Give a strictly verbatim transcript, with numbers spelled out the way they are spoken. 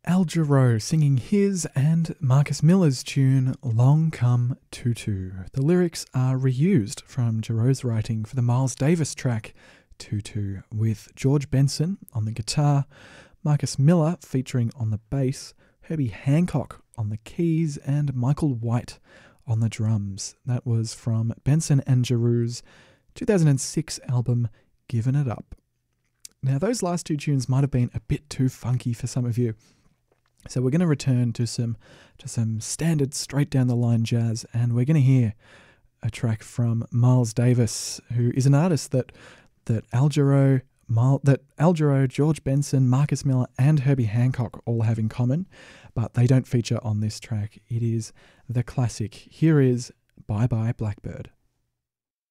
Al Jarreau singing his and Marcus Miller's tune Long Come Tutu. The lyrics are reused from Jarreau's writing for the Miles Davis track Tutu, with George Benson on the guitar, Marcus Miller featuring on the bass, Herbie Hancock on the keys, and Michael White on the drums. That was from Benson and Jarreau's two thousand six album Given It Up. Now, those last two tunes might have been a bit too funky for some of you, so we're going to return to some to some standard straight down the line jazz, and we're going to hear a track from Miles Davis, who is an artist that that Al Jarreau, Mile, that Al Jarreau, George Benson, Marcus Miller, and Herbie Hancock all have in common, but they don't feature on this track. It is the classic. Here is Bye Bye Blackbird.